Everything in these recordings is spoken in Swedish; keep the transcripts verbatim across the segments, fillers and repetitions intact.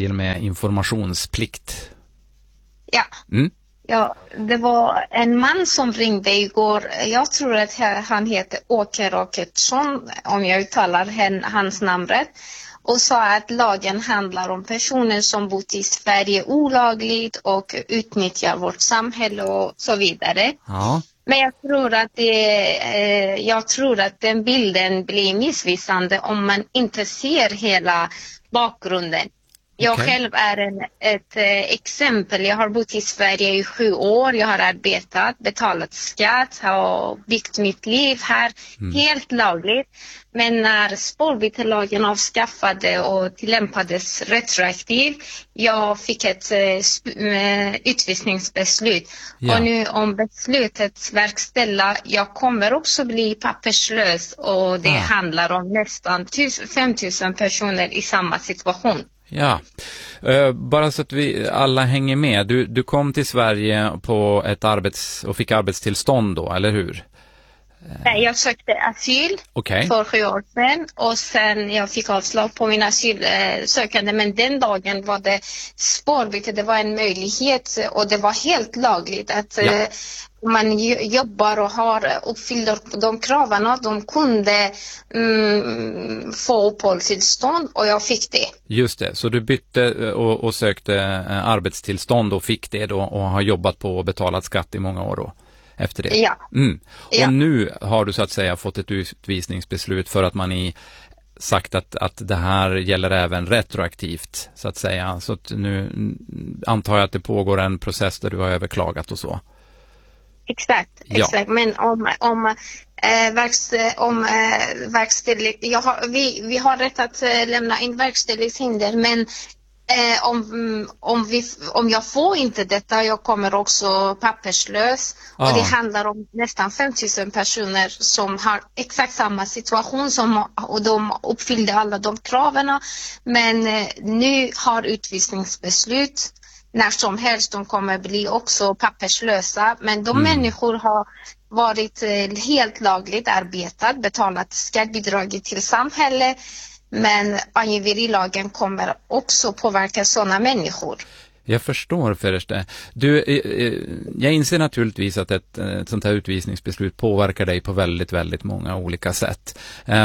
säger med informationsplikt. Ja. Mm. Ja, det var en man som ringde igår. Jag tror att han heter Åke Robertsson, om jag uttalar hans namn rätt. Och sa att lagen handlar om personer som bott i Sverige olagligt och utnyttjar vårt samhälle och så vidare. Ja. Men jag tror att det, eh, jag tror att den bilden blir missvisande om man inte ser hela bakgrunden. Jag Okay. själv är en, ett eh, exempel. Jag har bott i Sverige i sju år. Jag har arbetat, betalat skatt, har byggt mitt liv här mm. helt lagligt. Men när spårbytelagen avskaffade och tillämpades retroaktivt, jag fick ett eh, utvisningsbeslut. Ja. Och nu om beslutet verkställa, jag kommer också bli papperslös. Och det ah. handlar om nästan fem tusen personer i samma situation. Ja, uh, bara så att vi alla hänger med. Du, du kom till Sverige på ett arbets- och fick arbetstillstånd då, eller hur? Nej, jag sökte asyl okay. för sju år sedan och sen jag fick avslag på min asylsökande. Men den dagen var det spårbyte, det var en möjlighet och det var helt lagligt att ja. eh, man jobbar och har uppfyller de kraven. De kunde mm, få uppehållstillstånd och jag fick det. Just det, så du bytte och, och sökte arbetstillstånd och fick det då och har jobbat på och betalat skatt i många år då? Efter det. Ja. Mm. Och ja. nu har du så att säga fått ett utvisningsbeslut för att man i sagt att, att det här gäller även retroaktivt så att säga. Så att nu antar jag att det pågår en process där du har överklagat och så. Exakt, exakt. Ja. Men om, om, äh, verks, om äh, verkställigt, jag har, vi, vi har rätt att äh, lämna in verkställighetshinder, men Eh, om, om, vi, om jag får inte detta, jag kommer också papperslös. Ah. Och det handlar om nästan fem tusen personer som har exakt samma situation som, och de uppfyllde alla de kraven. Men eh, nu har utvisningsbeslut. När som helst de kommer bli också papperslösa. Men de mm. människor har varit eh, helt lagligt arbetat, betalat skattebidrag till samhället. Men angiverilagen kommer också påverka sådana människor. Jag förstår, Ferste. Du, jag inser naturligtvis att ett, ett sånt här utvisningsbeslut påverkar dig på väldigt, väldigt många olika sätt.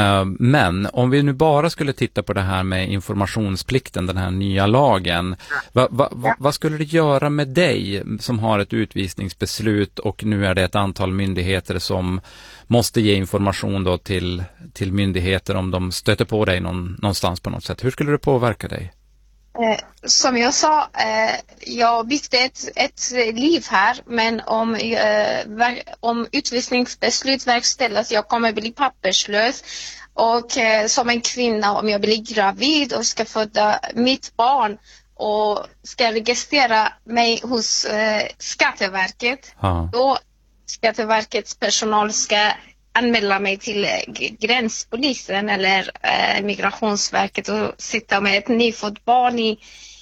Men om vi nu bara skulle titta på det här med informationsplikten, den här nya lagen. Va, va, va, vad skulle det göra med dig som har ett utvisningsbeslut och nu är det ett antal myndigheter som måste ge information då till, till myndigheter om de stöter på dig någon, någonstans på något sätt? Hur skulle det påverka dig? Eh, som jag sa, eh, jag byggde ett, ett liv här, men om, eh, ver, om utvisningsbeslut verkställas, jag kommer bli papperslös. Och eh, som en kvinna, om jag blir gravid och ska föda mitt barn och ska registrera mig hos eh, Skatteverket, ha. Då Skatteverkets personal ska anmäla mig till gränspolisen eller eh, Migrationsverket och sitta med ett nyfött barn i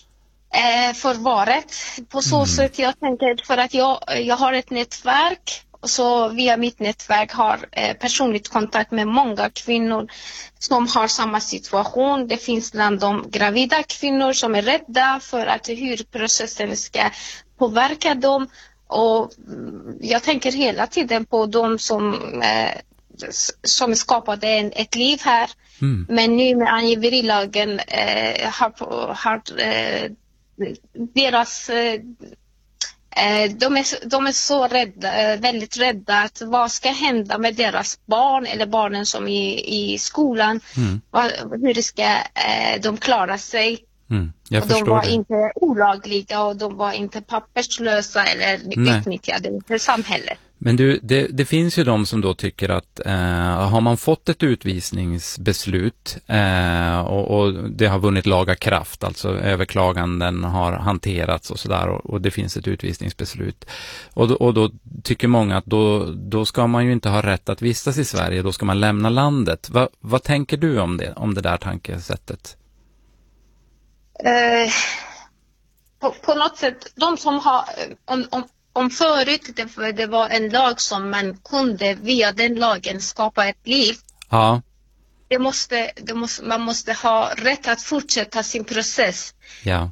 eh, förvaret. På så mm. sätt jag tänker, för att jag, jag har ett nätverk och så via mitt nätverk har eh, personligt kontakt med många kvinnor som har samma situation. Det finns bland de gravida kvinnor som är rädda för att hur processen ska påverka dem. Och jag tänker hela tiden på de som, eh, som skapade en, ett liv här. Mm. Men nu med angiverilagen eh, har, har eh, deras... Eh, de, är, de är så rädda, väldigt rädda att vad ska hända med deras barn eller barnen som är i, i skolan. Mm. Vad, hur ska eh, de klara sig. Mm, jag och de var det. inte olagliga och de var inte papperslösa eller utnyttjade för samhället. Men du, det, det finns ju de som då tycker att eh, har man fått ett utvisningsbeslut eh, och, och det har vunnit laga kraft, alltså överklaganden har hanterats och sådär och, och det finns ett utvisningsbeslut. Och då, och då tycker många att då, då ska man ju inte ha rätt att vistas i Sverige, då ska man lämna landet. Va, vad tänker du om det, om det där tankesättet? Uh, på, på något sätt, de som har, om, om, om förut det, det var en lag som man kunde via den lagen skapa ett liv. Ja. Det måste, det måste, man måste ha rätt att fortsätta sin process. Ja.